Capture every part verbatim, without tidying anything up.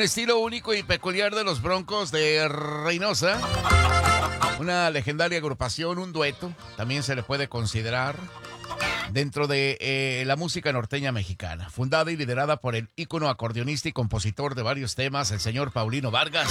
Un estilo único y peculiar de los Broncos de Reynosa. Una legendaria agrupación, un dueto, también se le puede considerar dentro de eh, la música norteña mexicana. Fundada y liderada por el ícono acordeonista y compositor de varios temas, el señor Paulino Vargas.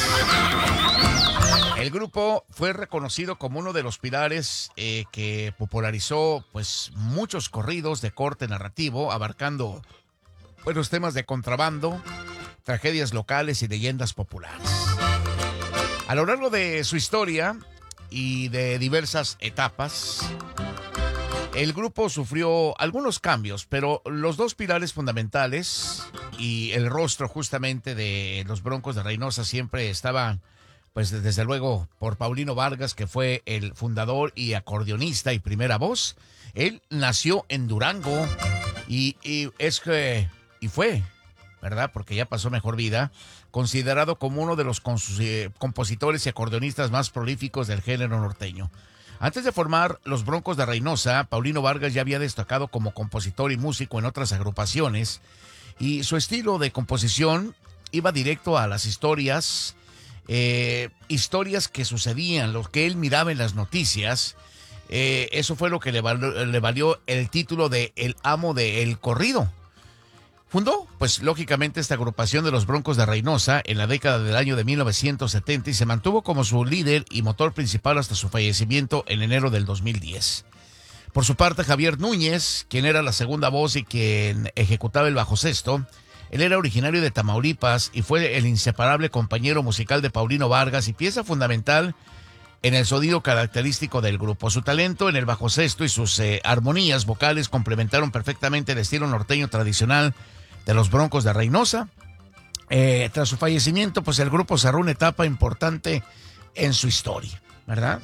El grupo fue reconocido como uno de los pilares eh, que popularizó pues muchos corridos de corte narrativo, abarcando buenos temas de contrabando, tragedias locales y leyendas populares. A lo largo de su historia y de diversas etapas, el grupo sufrió algunos cambios, pero los dos pilares fundamentales y el rostro justamente de los Broncos de Reynosa siempre estaban, pues desde luego, por Paulino Vargas, que fue el fundador y acordeonista y primera voz. Él nació en Durango y, y es que, y fue, ¿verdad? Porque ya pasó mejor vida, considerado como uno de los compositores y acordeonistas más prolíficos del género norteño. Antes de formar los Broncos de Reynosa, Paulino Vargas ya había destacado como compositor y músico en otras agrupaciones, y su estilo de composición iba directo a las historias, eh, historias que sucedían, lo que él miraba en las noticias. Eh, eso fue lo que le, val- le valió el título de El Amo del Corrido. Fundó, pues lógicamente, esta agrupación de los Broncos de Reynosa en la década del año de mil novecientos setenta y se mantuvo como su líder y motor principal hasta su fallecimiento en enero del dos mil diez. Por su parte, Javier Núñez, quien era la segunda voz y quien ejecutaba el bajo sexto, él era originario de Tamaulipas y fue el inseparable compañero musical de Paulino Vargas y pieza fundamental en el sonido característico del grupo. Su talento en el bajo sexto y sus eh, armonías vocales complementaron perfectamente el estilo norteño tradicional de los Broncos de Reynosa. Eh, tras su fallecimiento, pues el grupo cerró una etapa importante en su historia, ¿verdad?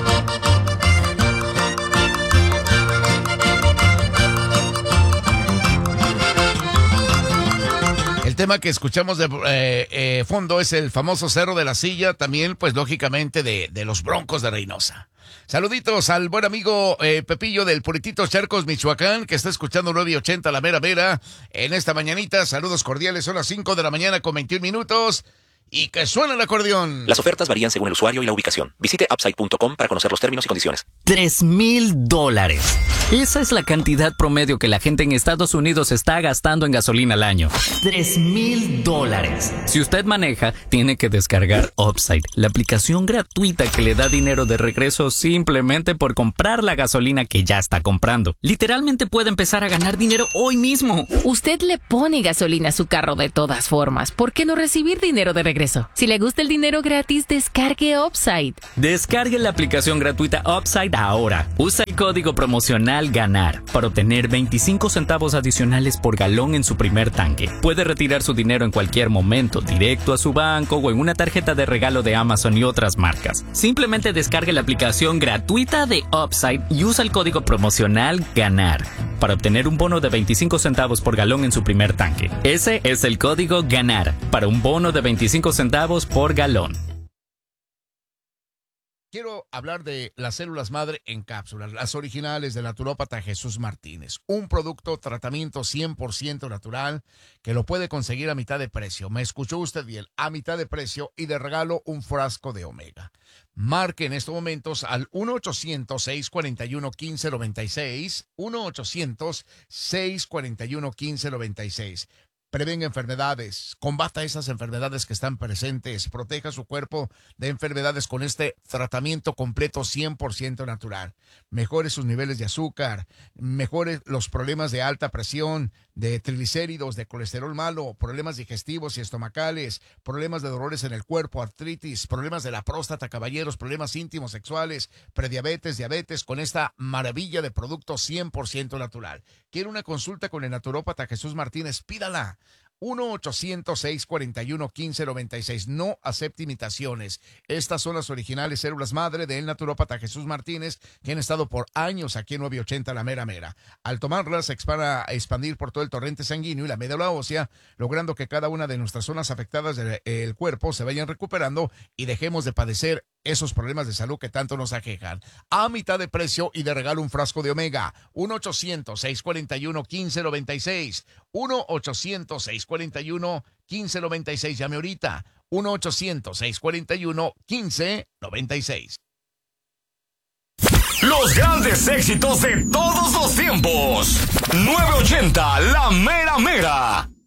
El tema que escuchamos de eh, eh, fondo es el famoso Cerro de la Silla, también pues lógicamente de, de los Broncos de Reynosa. Saluditos al buen amigo eh, Pepillo del Purititos Charcos, Michoacán, que está escuchando nueve ochenta La Mera Mera en esta mañanita. Saludos cordiales, son las cinco de la mañana con veintiún minutos. Y que suena el acordeón. Las ofertas varían según el usuario y la ubicación. Visite upside punto com para conocer los términos y condiciones. Tres mil dólares. Esa es la cantidad promedio que la gente en Estados Unidos está gastando en gasolina al año. Tres mil dólares. Si usted maneja, tiene que descargar Upside, la aplicación gratuita que le da dinero de regreso simplemente por comprar la gasolina que ya está comprando. Literalmente puede empezar a ganar dinero hoy mismo. Usted le pone gasolina a su carro de todas formas. ¿Por qué no recibir dinero de regreso? Si le gusta el dinero gratis, descargue Upside. Descargue la aplicación gratuita Upside ahora. Usa el código promocional GANAR para obtener veinticinco centavos adicionales por galón en su primer tanque. Puede retirar su dinero en cualquier momento, directo a su banco o en una tarjeta de regalo de Amazon y otras marcas. Simplemente descargue la aplicación gratuita de Upside y usa el código promocional GANAR para obtener un bono de veinticinco centavos por galón en su primer tanque. Ese es el código GANAR para un bono de veinticinco centavos por galón. Quiero hablar de las células madre en cápsulas, las originales del naturópata Jesús Martínez. Un producto, tratamiento cien por ciento natural que lo puede conseguir a mitad de precio. Me escuchó usted bien, a mitad de precio y de regalo un frasco de omega. Marque en estos momentos al uno ochocientos, seiscientos cuarenta y uno, quince noventa y seis, uno ochocientos, seiscientos cuarenta y uno, quince noventa y seis. Prevenga enfermedades, combata esas enfermedades que están presentes, proteja su cuerpo de enfermedades con este tratamiento completo cien por ciento natural. Mejore sus niveles de azúcar, mejore los problemas de alta presión, de triglicéridos, de colesterol malo, problemas digestivos y estomacales, problemas de dolores en el cuerpo, artritis, problemas de la próstata, caballeros, problemas íntimos sexuales, prediabetes, diabetes, con esta maravilla de producto cien por ciento natural. ¿Quiere una consulta con el naturópata Jesús Martínez? Pídala. uno ochocientos, seiscientos cuarenta y uno, quince noventa y seis. No acepte imitaciones. Estas son las originales células madre del naturópata Jesús Martínez, que han estado por años aquí en nueve ochenta La Mera Mera. Al tomarlas, se expara a expandir por todo el torrente sanguíneo y la médula ósea, logrando que cada una de nuestras zonas afectadas del cuerpo se vayan recuperando y dejemos de padecer esos problemas de salud que tanto nos aquejan. A mitad de precio y de regalo un frasco de Omega. uno ochocientos, seiscientos cuarenta y uno, quince noventa y seis. uno ochocientos, seiscientos cuarenta y uno, quince noventa y seis. Llame ahorita. uno ochocientos, seiscientos cuarenta y uno, quince noventa y seis. Los grandes éxitos de todos los tiempos. nueve ochenta, la mera mera.